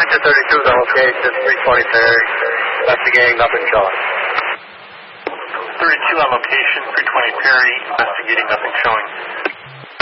Sector 32 is on location, 320 Perry, investigating, nothing showing. 32 on location, 320 Perry, investigating, nothing showing.